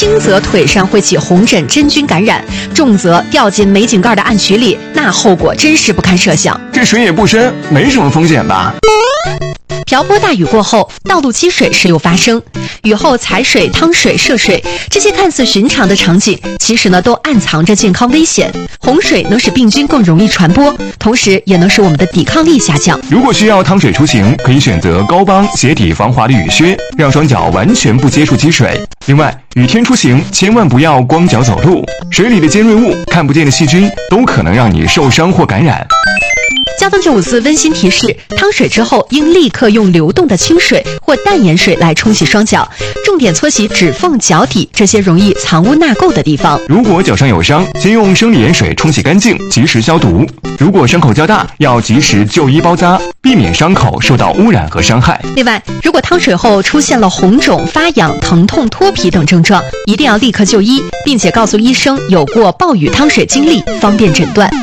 轻则腿上会起红疹真菌感染，重则掉进煤井盖的暗渠里，那后果真是不堪设想。 这水也不深，没什么风险吧？ 瓢泼大雨过后，道路积水时有发生。雨后踩水、趟水、涉水，这些看似寻常的场景，其实呢都暗藏着健康危险。洪水能使病菌更容易传播，同时也能使我们的抵抗力下降。 如果需要趟水出行，可以选择高帮鞋底防滑的雨靴，让双脚完全不接触积水。另外，雨天出行千万不要光脚走路，水里的尖锐物、看不见的细菌都可能让你受伤或感染。 交通954温馨提示：趟水之后，应立刻用流动的清水或淡盐水来冲洗双脚，重点搓洗指缝、脚底这些容易藏污纳垢的地方。 如果脚上有伤，先用生理盐水冲洗干净，及时消毒。如果伤口较大，要及时就医包扎，避免伤口受到污染和伤害。 另外，如果趟水后出现了红肿、发痒、疼痛、脱皮等症状，一定要立刻就医，并且告诉医生有过暴雨趟水经历，方便诊断。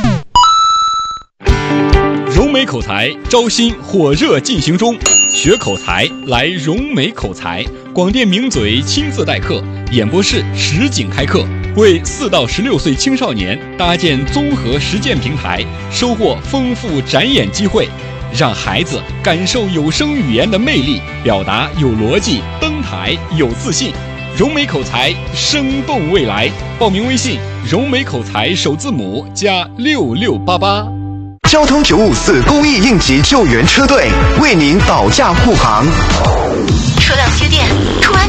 融美口才招新火热进行中，学口才来融美口才，广电名嘴亲自代课，演播室实景开课，为4到16岁青少年搭建综合实践平台，收获丰富展演机会，让孩子感受有声语言的魅力，表达有逻辑，登台有自信。融美口才，生动未来。报名微信：融美口才首字母加6688。 交通954公益应急救援车队为您保驾护航。 车辆接电，出安